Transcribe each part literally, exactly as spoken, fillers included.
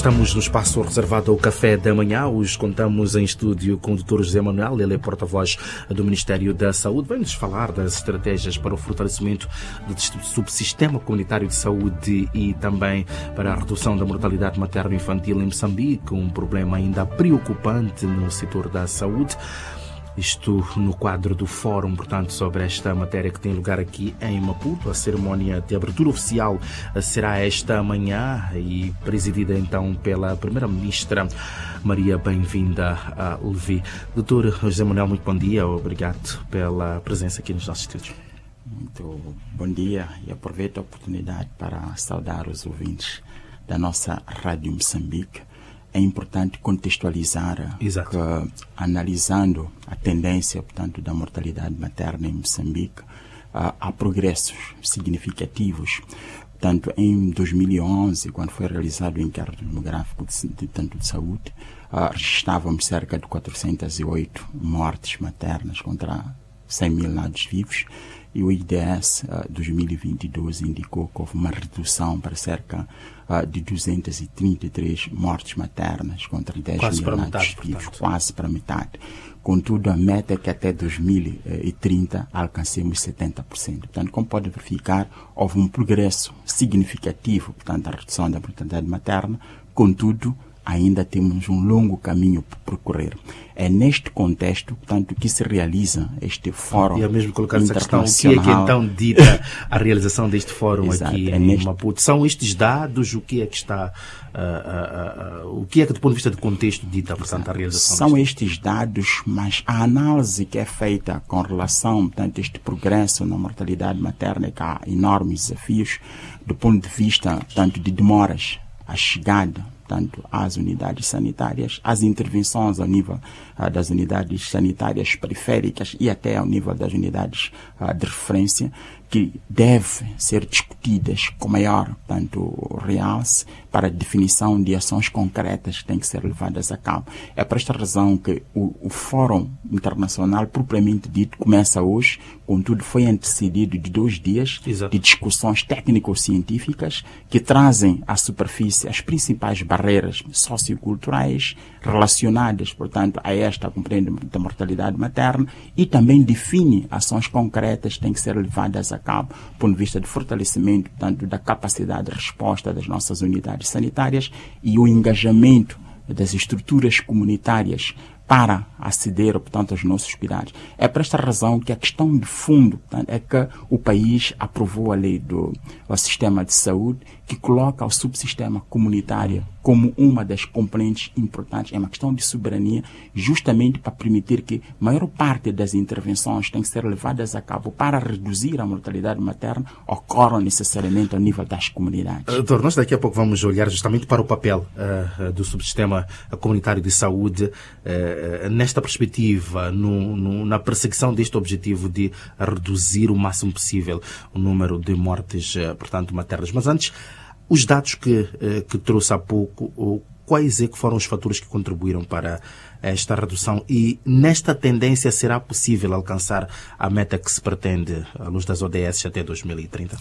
Estamos no espaço reservado ao café da manhã. Hoje contamos em estúdio com o doutor José Manuel, ele é porta-voz do Ministério da Saúde. Vem-nos falar das estratégias para o fortalecimento do subsistema comunitário de saúde e também para a redução da mortalidade materno-infantil em Moçambique, um problema ainda preocupante no setor da saúde. Isto no quadro do fórum, portanto, sobre esta matéria que tem lugar aqui em Maputo. A cerimónia de abertura oficial será esta manhã e presidida então pela Primeira-Ministra Maria Bem-vinda a Levi. doutor José Manuel, muito bom dia. Obrigado pela presença aqui nos nossos estúdios. Muito bom dia e aproveito a oportunidade para saudar os ouvintes da nossa Rádio Moçambique. É importante contextualizar Exato. que, analisando a tendência, portanto, da mortalidade materna em Moçambique, uh, há progressos significativos. Portanto, em dois mil e onze, quando foi realizado o inquérito demográfico de, de, tanto de saúde, uh, registrávamos cerca de quatrocentas e oito mortes maternas contra cem mil nados vivos. E o I D S uh, dois mil e vinte e dois indicou que houve uma redução para cerca uh, de duzentas e trinta e três mortes maternas contra dez mil nados vivos, quase para metade. Contudo, a meta é que até dois mil e trinta alcancemos setenta por cento. Portanto, como pode verificar, houve um progresso significativo, portanto, na redução da mortalidade materna. Contudo, ainda temos um longo caminho por percorrer. É neste contexto, portanto, que se realiza este fórum. E é mesmo colocar essa questão, o que é que então dita a realização deste fórum Exato, aqui é em neste... Maputo? São estes dados, o que é que está, uh, uh, uh, uh, o que é que do ponto de vista de contexto dita, portanto, a realização? São deste... estes dados, mas a análise que é feita com relação, portanto, a este progresso na mortalidade materna, que há enormes desafios, do ponto de vista, portanto, de demoras à chegada, portanto, às unidades sanitárias, às intervenções ao nível uh, das unidades sanitárias periféricas e até ao nível das unidades uh, de referência, que devem ser discutidas com maior, portanto, realce para a definição de ações concretas que têm que ser levadas a cabo. É por esta razão que o, o Fórum Internacional, propriamente dito, começa hoje, contudo foi antecedido de dois dias Exato. de discussões técnico-científicas que trazem à superfície as principais barreiras socioculturais relacionadas, portanto, a esta compreende da mortalidade materna e também define ações concretas que têm que ser levadas a cabo, do ponto de vista de fortalecimento, portanto, da capacidade de resposta das nossas unidades sanitárias e o engajamento das estruturas comunitárias para aceder, portanto, aos nossos cuidados. É por esta razão que a questão de fundo, portanto, é que o país aprovou a lei do sistema de saúde, que coloca o subsistema comunitário como uma das componentes importantes. É uma questão de soberania, justamente para permitir que a maior parte das intervenções têm que ser levadas a cabo para reduzir a mortalidade materna, ocorram necessariamente ao nível das comunidades. Doutor, nós daqui a pouco vamos olhar justamente para o papel uh, do subsistema comunitário de saúde uh, nesta perspectiva, no, no, na perseguição deste objetivo de reduzir o máximo possível o número de mortes, uh, portanto, maternas. Mas antes, os dados que, que trouxe há pouco, quais é que foram os fatores que contribuíram para esta redução? E nesta tendência será possível alcançar a meta que se pretende à luz das O D S até dois mil e trinta?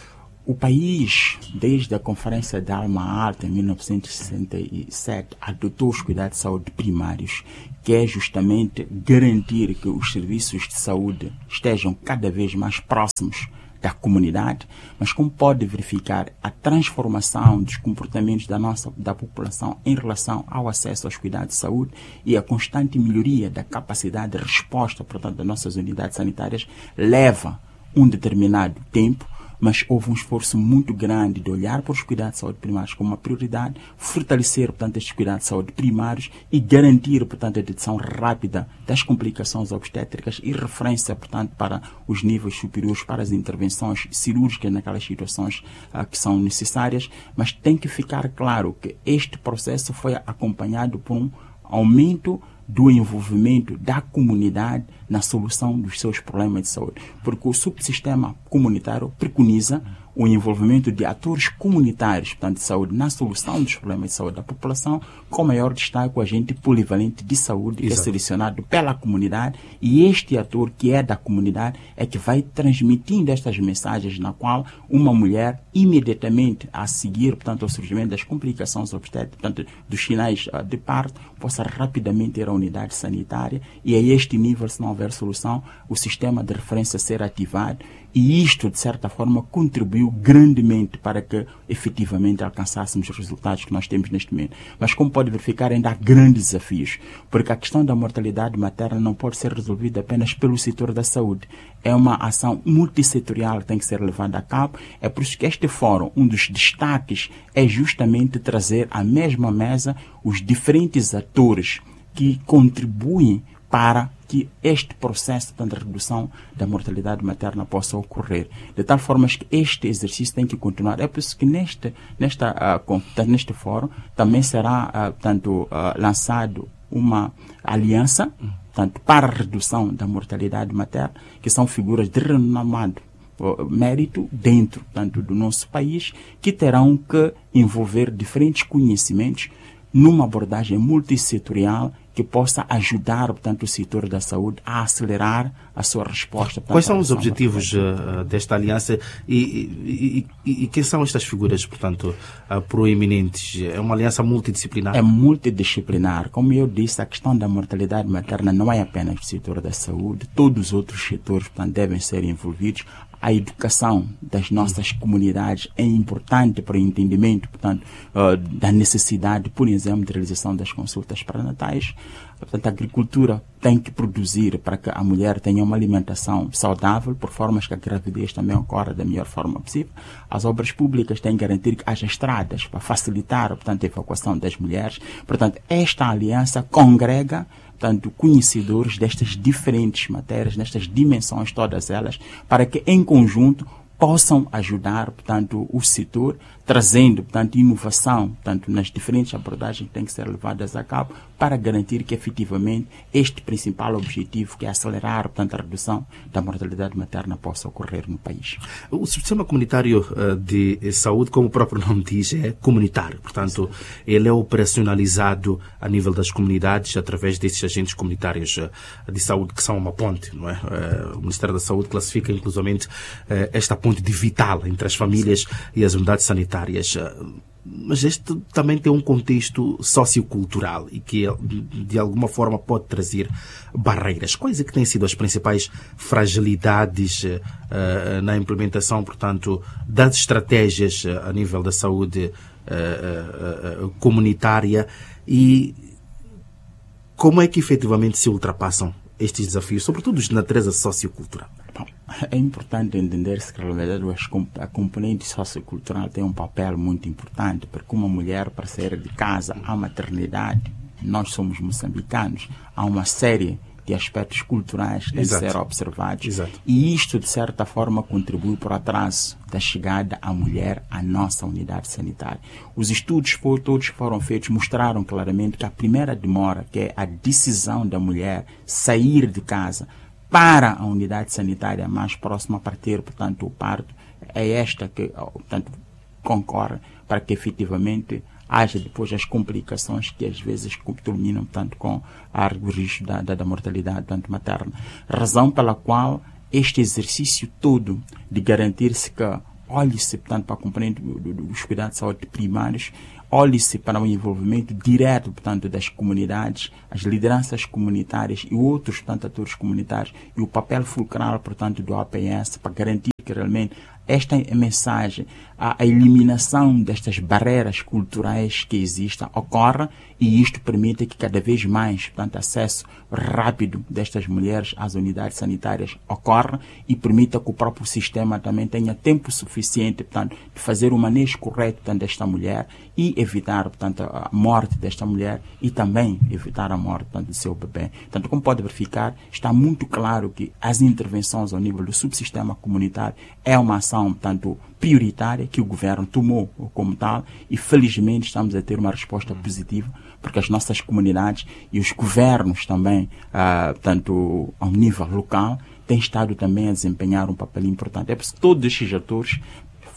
O país, desde a Conferência de Alma-Ata, em mil novecentos e sessenta e sete, adotou os cuidados de saúde primários, que é justamente garantir que os serviços de saúde estejam cada vez mais próximos da comunidade, mas como pode verificar, a transformação dos comportamentos da nossa da população em relação ao acesso aos cuidados de saúde e a constante melhoria da capacidade de resposta, portanto, das nossas unidades sanitárias, leva um determinado tempo, mas houve um esforço muito grande de olhar para os cuidados de saúde primários como uma prioridade, fortalecer, portanto, estes cuidados de saúde primários e garantir, portanto, a detecção rápida das complicações obstétricas e referência, portanto, para os níveis superiores para as intervenções cirúrgicas naquelas situações uh, que são necessárias, mas tem que ficar claro que este processo foi acompanhado por um aumento do envolvimento da comunidade na solução dos seus problemas de saúde. Porque o subsistema comunitário preconiza o envolvimento de atores comunitários, portanto, de saúde, na solução dos problemas de saúde da população, com maior destaque o agente polivalente de saúde, que Exato. É selecionado pela comunidade, e este ator que é da comunidade é que vai transmitindo estas mensagens, na qual uma mulher, imediatamente a seguir, portanto, ao surgimento das complicações obstétricas, portanto, dos sinais uh, de parto, possa rapidamente ir à unidade sanitária, e a este nível, se não houver solução, o sistema de referência ser ativado, e isto, de certa forma, contribuiu grandemente para que, efetivamente, alcançássemos os resultados que nós temos neste momento. Mas, como pode verificar, ainda há grandes desafios, porque a questão da mortalidade materna não pode ser resolvida apenas pelo setor da saúde. É uma ação multissetorial que tem que ser levada a cabo. É por isso que este fórum, um dos destaques, é justamente trazer à mesma mesa os diferentes atores que contribuem para que este processo de redução da mortalidade materna possa ocorrer. De tal forma que este exercício tem que continuar. É por isso que neste, nesta, uh, neste fórum também será uh, tanto, uh, lançado uma aliança tanto para a redução da mortalidade materna, que são figuras de renomado uh, mérito dentro tanto do nosso país, que terão que envolver diferentes conhecimentos numa abordagem multissetorial que possa ajudar, portanto, o setor da saúde a acelerar a sua resposta. Portanto, quais são os objetivos uh, desta aliança e, e, e, e quem são estas figuras, portanto, uh, proeminentes? É uma aliança multidisciplinar? É multidisciplinar. Como eu disse, a questão da mortalidade materna não é apenas do setor da saúde, todos os outros setores, portanto, devem ser envolvidos. A educação das nossas comunidades é importante para o entendimento, portanto, uh, da necessidade, por exemplo, de realização das consultas pré-natais. Portanto, a agricultura tem que produzir para que a mulher tenha uma alimentação saudável, por formas que a gravidez também ocorra da melhor forma possível. As obras públicas têm que garantir que haja estradas para facilitar, portanto, a evacuação das mulheres. Portanto, esta aliança congrega portanto, conhecedores destas diferentes matérias, nestas dimensões todas elas, para que em conjunto possam ajudar, portanto, o setor, trazendo, portanto, inovação, portanto, nas diferentes abordagens que têm que ser levadas a cabo, para garantir que, efetivamente, este principal objetivo, que é acelerar, portanto, a redução da mortalidade materna, possa ocorrer no país. O sistema comunitário de saúde, como o próprio nome diz, é comunitário. Portanto, ele é operacionalizado a nível das comunidades através desses agentes comunitários de saúde, que são uma ponte, não é? O Ministério da Saúde classifica, inclusivamente, esta ponte de vital entre as famílias e as unidades sanitárias. Mas este também tem um contexto sociocultural e que de alguma forma pode trazer barreiras. Quais é que têm sido as principais fragilidades uh, na implementação, portanto, das estratégias uh, a nível da saúde uh, uh, uh, comunitária, e como é que efetivamente se ultrapassam estes desafios, sobretudo de natureza sociocultural? Bom, é importante entender-se que, na verdade, a componente sociocultural tem um papel muito importante, porque uma mulher, para sair de casa à maternidade, nós somos moçambicanos, há uma série de aspectos culturais que devem ser observados. Exato. E isto, de certa forma, contribui para o atraso da chegada à mulher à nossa unidade sanitária. Os estudos todos que foram feitos mostraram claramente que a primeira demora, que é a decisão da mulher sair de casa para a unidade sanitária mais próxima para ter, portanto, o parto, é esta que, portanto, concorre para que efetivamente haja depois as complicações que às vezes culminam, portanto, com o risco da, da, da mortalidade, portanto, materna. Razão pela qual este exercício todo de garantir-se que olhe-se, portanto, para a componente dos cuidados de saúde primários, olhe-se para o envolvimento direto, portanto, das comunidades, as lideranças comunitárias e outros, portanto, atores comunitários, e o papel fulcral, portanto, do A P S para garantir que realmente esta mensagem, a, a eliminação destas barreiras culturais que existem, ocorra, e isto permite que cada vez mais, portanto, acesso rápido destas mulheres às unidades sanitárias ocorra e permita que o próprio sistema também tenha tempo suficiente, portanto, de fazer o manejo correto, portanto, desta mulher e evitar, portanto, a morte desta mulher e também evitar a morte, portanto, do seu bebê. Portanto, como pode verificar, está muito claro que as intervenções ao nível do subsistema comunitário é uma ação, portanto, prioritária que o governo tomou como tal, e felizmente estamos a ter uma resposta positiva, porque as nossas comunidades e os governos também, ah, portanto, ao nível local, têm estado também a desempenhar um papel importante. É porque todos estes atores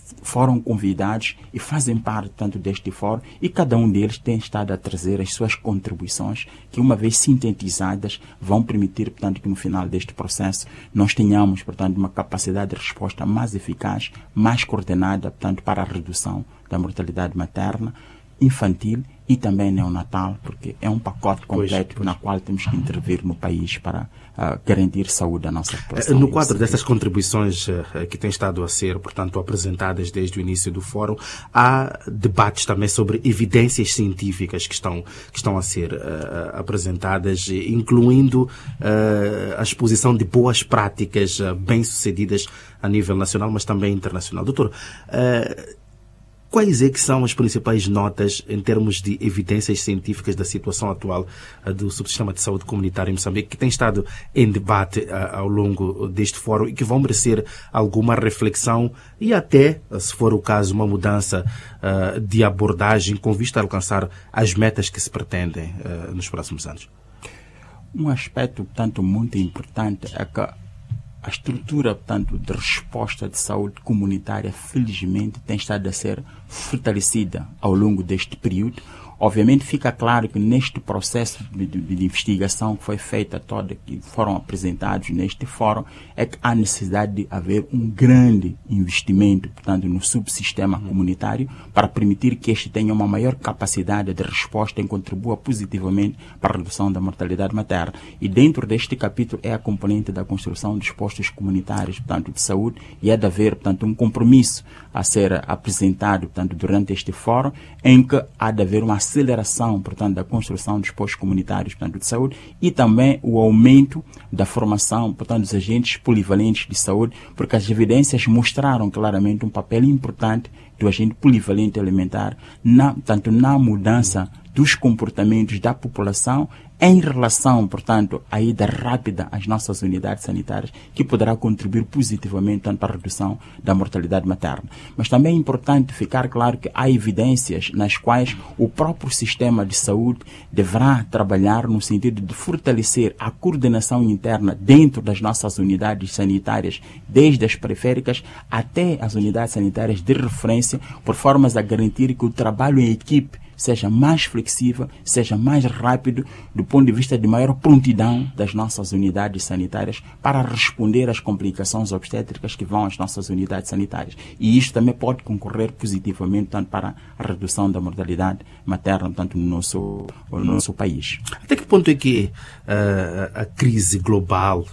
foram convidados e fazem parte, portanto, deste fórum, e cada um deles tem estado a trazer as suas contribuições que, uma vez sintetizadas, vão permitir, portanto, que no final deste processo nós tenhamos, portanto, uma capacidade de resposta mais eficaz, mais coordenada, portanto, para a redução da mortalidade materna, infantil e também neonatal, porque é um pacote completo pois, pois. na qual temos que intervir no país para uh, garantir saúde à nossa população. No quadro dessas contribuições uh, que têm estado a ser, portanto, apresentadas desde o início do fórum, há debates também sobre evidências científicas que estão, que estão a ser uh, apresentadas, incluindo uh, a exposição de boas práticas uh, bem-sucedidas a nível nacional, mas também internacional. Doutor, uh, quais é que são as principais notas em termos de evidências científicas da situação atual uh, do subsistema de saúde comunitário em Moçambique, que tem estado em debate uh, ao longo deste fórum e que vão merecer alguma reflexão e até, se for o caso, uma mudança uh, de abordagem com vista a alcançar as metas que se pretendem uh, nos próximos anos? Um aspecto, portanto, muito importante é que a estrutura, portanto, de resposta de saúde comunitária, felizmente, tem estado a ser fortalecida ao longo deste período. Obviamente, fica claro que neste processo de, de, de investigação que foi feita toda, que foram apresentados neste fórum, é que há necessidade de haver um grande investimento, portanto, no subsistema comunitário, para permitir que este tenha uma maior capacidade de resposta e contribua positivamente para a redução da mortalidade materna. E dentro deste capítulo é a componente da construção dos postos comunitários, portanto, de saúde, e é de haver, portanto, um compromisso a ser apresentado, portanto, durante este fórum, em que há de haver uma aceleração, portanto, da construção dos postos comunitários, portanto, de saúde, e também o aumento da formação, portanto, dos agentes polivalentes de saúde, porque as evidências mostraram claramente um papel importante do agente polivalente alimentar, na, tanto na mudança dos comportamentos da população em relação, portanto, à ida rápida às nossas unidades sanitárias, que poderá contribuir positivamente tanto para a redução da mortalidade materna. Mas também é importante ficar claro que há evidências nas quais o próprio sistema de saúde deverá trabalhar no sentido de fortalecer a coordenação interna dentro das nossas unidades sanitárias, desde as periféricas até as unidades sanitárias de referência, por formas a garantir que o trabalho em equipe seja mais flexível, seja mais rápido do ponto de vista de maior prontidão das nossas unidades sanitárias para responder às complicações obstétricas que vão às nossas unidades sanitárias. E isto também pode concorrer positivamente tanto para a redução da mortalidade materna, tanto no nosso, no nosso país. Até que ponto é que uh, a crise global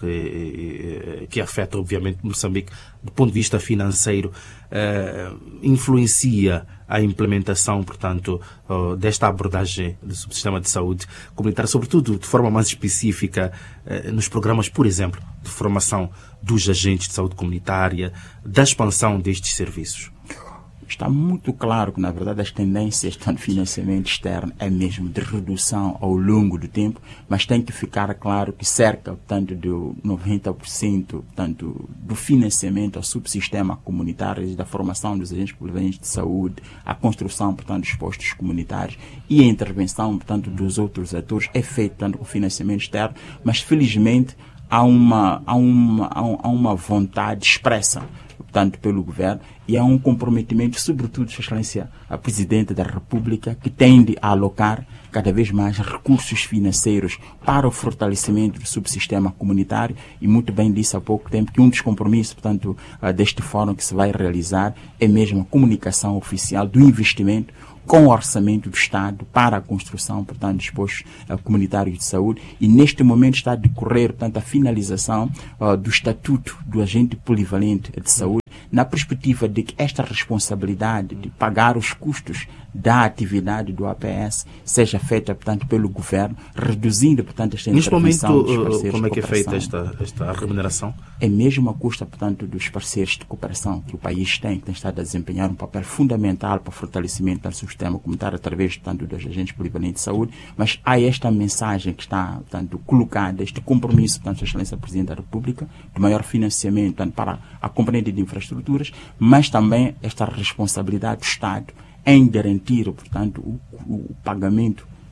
eh, que afeta, obviamente, Moçambique, do ponto de vista financeiro, uh, influencia a implementação, portanto, uh, desta abordagem do subsistema de saúde comunitária, sobretudo de forma mais específica uh, nos programas, por exemplo, de formação dos agentes de saúde comunitária, da expansão destes serviços? Está muito claro que, na verdade, as tendências, tanto financiamento externo, é mesmo de redução ao longo do tempo, mas tem que ficar claro que cerca, portanto, de noventa por cento, portanto, do financiamento ao subsistema comunitário, da formação dos agentes polivalentes de saúde, a construção, portanto, dos postos comunitários e a intervenção, portanto, dos outros atores é feito, portanto, com financiamento externo, mas, felizmente, há uma, há uma, há uma vontade expressa, portanto, pelo governo, e há um comprometimento, sobretudo, de Sua Excelência, a Presidente da República, que tende a alocar cada vez mais recursos financeiros para o fortalecimento do subsistema comunitário, e muito bem disse há pouco tempo que um dos compromissos, portanto, deste fórum que se vai realizar é mesmo a comunicação oficial do investimento com o orçamento do Estado para a construção, portanto, dos postos uh, comunitários de saúde, e neste momento está a decorrer, portanto, a finalização uh, do Estatuto do Agente Polivalente de Saúde, na perspectiva de que esta responsabilidade de pagar os custos da atividade do A P S seja feita, portanto, pelo governo, reduzindo, portanto, esta intervenção dos parceiros de cooperação. Como é que é feita esta, esta remuneração? É mesmo a custa, portanto, dos parceiros de cooperação que o país tem, que tem estado a desempenhar um papel fundamental para o fortalecimento do sistema comunitário através, portanto, dos agentes polivalentes de saúde, mas há esta mensagem que está, portanto, colocada, este compromisso, portanto, da Excelência Presidente da República, de maior financiamento, portanto, para a componente de infraestruturas, mas também esta responsabilidade do Estado em garantir, portanto, o, o pagamento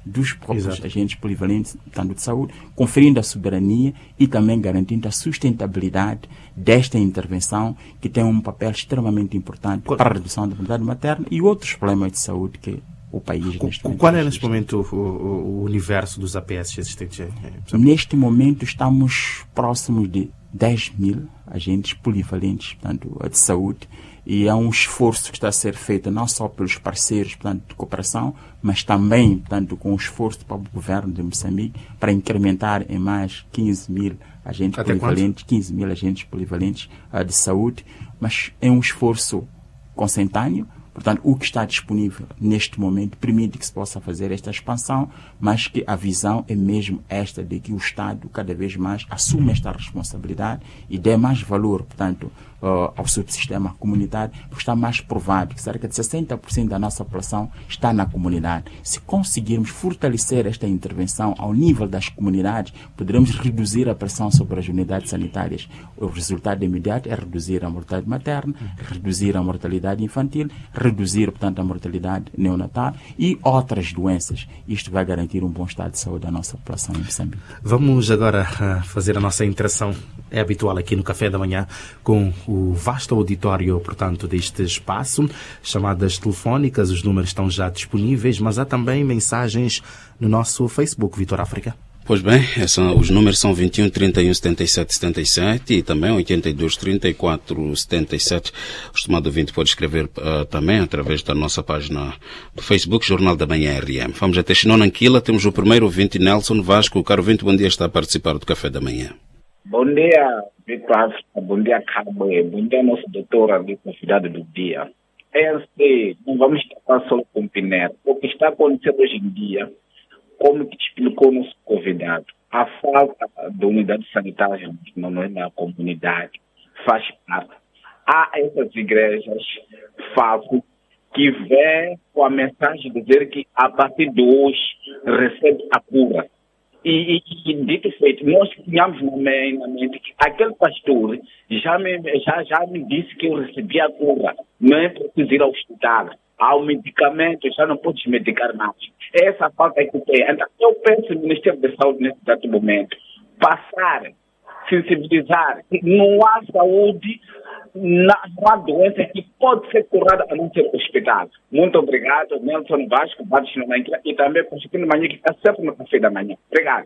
dos próprios Exato. agentes polivalentes, tanto de saúde, conferindo a soberania e também garantindo a sustentabilidade desta intervenção, que tem um papel extremamente importante Qual, para a redução da mortalidade materna e outros problemas de saúde que o país neste momento. Qual é neste momento o, o, o universo dos A P S existentes? Neste momento estamos próximos de dez mil agentes polivalentes, portanto, de saúde, e é um esforço que está a ser feito não só pelos parceiros, portanto, de cooperação, mas também, portanto, com o esforço do próprio governo de Moçambique para incrementar em mais quinze mil agentes Até polivalentes, quanto? quinze mil agentes polivalentes uh, de saúde, mas é um esforço consentâneo. Portanto, o que está disponível neste momento permite que se possa fazer esta expansão, mas que a visão é mesmo esta de que o Estado cada vez mais assume esta responsabilidade e dê mais valor, portanto, uh, ao subsistema comunitário, porque está mais provado que cerca de sessenta por cento da nossa população está na comunidade. Se conseguirmos fortalecer esta intervenção ao nível das comunidades, poderemos reduzir a pressão sobre as unidades sanitárias. O resultado imediato é reduzir a mortalidade materna, reduzir a mortalidade infantil, reduzir, portanto, a mortalidade neonatal e outras doenças. Isto vai garantir um bom estado de saúde da nossa população em Moçambique. Vamos agora uh, fazer a nossa interação, é habitual aqui no Café da Manhã, com o vasto auditório, portanto, deste espaço. Chamadas telefónicas, os números estão já disponíveis, mas há também mensagens no nosso Facebook, Vitor África. Pois bem, essa, os números são vinte e um, trinta e um, setenta e sete, setenta e sete e também oitenta e dois, trinta e quatro, setenta e sete. O estimado ouvinte pode escrever uh, também através da nossa página do Facebook, Jornal da Manhã R M. Vamos até Xinonanquila, temos o primeiro ouvinte, Nelson Vasco. O caro ouvinte, bom dia, está a participar do Café da Manhã. Bom dia, Vitor África, bom dia, Cabo, bom dia, nosso doutor ali, convidado do dia. Esse, não vamos tratar só com o Pinero. O que está acontecendo hoje em dia, como que explicou o nosso convidado, a falta da unidade sanitária na comunidade faz parte. Há essas igrejas falsas que vêm com a mensagem de dizer que a partir de hoje recebe a cura. E, e, e dito feito, nós tínhamos na mente que aquele pastor já me, já, já me disse que eu recebi a cura, não é preciso ir ao hospital. Há o medicamento, já não podes medicar mais. Essa falta que tem. Então, eu penso no Ministério da Saúde nesse exato momento, passar, sensibilizar, que não há saúde, não há doença que pode ser curada a não ser hospital. Muito obrigado, Nelson Vasco, Baixo e também com o Chiquinho Manhã, que está sempre no Café da Manhã. Obrigado.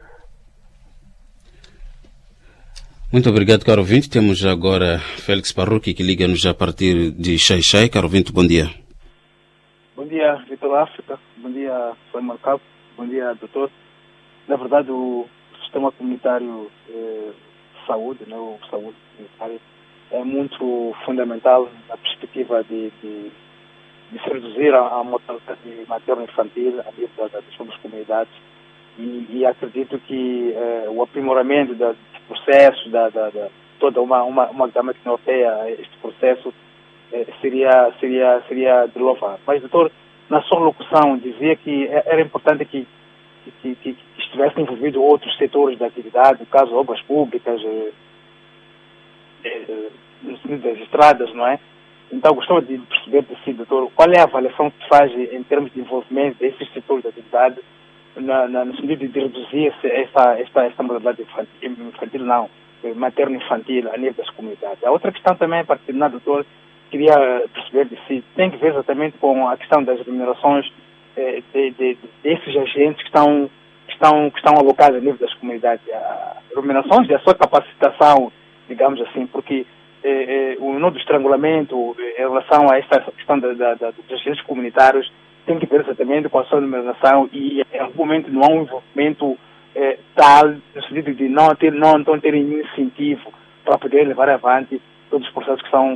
Muito obrigado, caro ouvinte. Temos agora Félix Parrucchi, que liga-nos a partir de Xai-Xai. Caro ouvinte, bom dia. Bom dia, Vitor África. Bom dia, Samuel Cabo. Bom dia, doutor. Na verdade, o sistema comunitário eh, de saúde, né, o saúde comunitária, é muito fundamental na perspectiva de, de, de se reduzir a, a mortalidade materno-infantil a nível das suas comunidades. E, e acredito que eh, o aprimoramento dos processos, da, da, da, toda uma, uma, uma gama que norteia este processo, Seria, seria, seria de louvar. Mas, doutor, na sua locução dizia que era importante que, que, que, que estivessem envolvidos outros setores da atividade, no caso, obras públicas, eh, eh, no sentido das estradas, não é? Então, gostava de perceber de si, doutor, qual é a avaliação que faz em termos de envolvimento desses setores da atividade na, na, no sentido de reduzir essa, essa, essa modalidade infantil, infantil não, materno-infantil a nível das comunidades. A outra questão também, para terminar, doutor, queria perceber de si, tem que ver exatamente com a questão das remunerações eh, de, de, de, desses agentes que estão, que, estão, que estão alocados a nível das comunidades. A remunerações e a sua capacitação, digamos assim, porque eh, eh, o nó do estrangulamento eh, em relação a esta questão da, da, da, dos agentes comunitários tem que ver exatamente com a sua remuneração e em algum momento não há um envolvimento eh, tal, no sentido de não ter, não, não terem incentivo para poder levar avante todos os processos que são